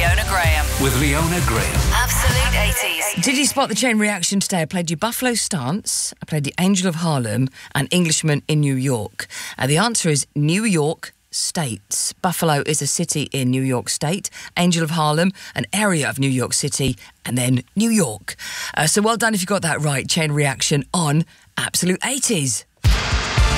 Leona Graham. With Leona Graham. Absolute 80s. Did you spot the chain reaction today? I played you Buffalo Stance, I played the Angel of Harlem and Englishman in New York. The answer is New York State. Buffalo is a city in New York State. Angel of Harlem, an area of New York City, and then New York. So well done if you got that right. Chain reaction on Absolute 80s.